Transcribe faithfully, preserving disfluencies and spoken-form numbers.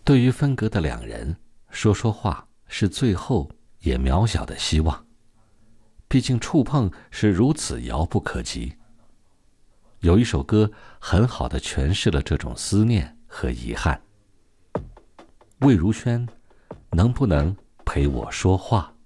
对于分隔的两人，说说话是最后也渺小的希望。毕竟触碰是如此遥不可及。有一首歌很好地诠释了这种思念和遗憾。魏如萱，能不能陪我说话？